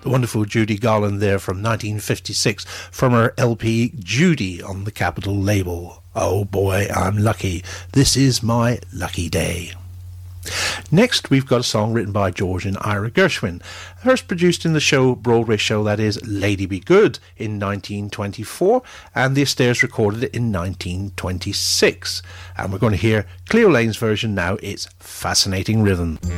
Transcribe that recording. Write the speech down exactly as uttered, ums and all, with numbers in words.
The wonderful Judy Garland there from nineteen fifty-six from her L P Judy on the Capitol label. Oh boy, I'm lucky. This is my lucky day. Next, we've got a song written by George and Ira Gershwin, first produced in the show Broadway show that is Lady Be Good in nineteen twenty-four, and the Astairs recorded it in nineteen twenty-six. And we're going to hear Cleo Lane's version now. It's Fascinating Rhythm.